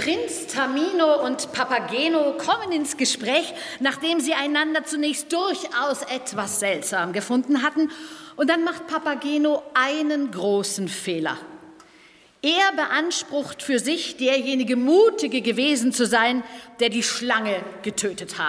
Prinz Tamino und Papageno kommen ins Gespräch, nachdem sie einander zunächst durchaus etwas seltsam gefunden hatten. Und dann macht Papageno einen großen Fehler. Er beansprucht für sich, derjenige Mutige gewesen zu sein, der die Schlange getötet habe.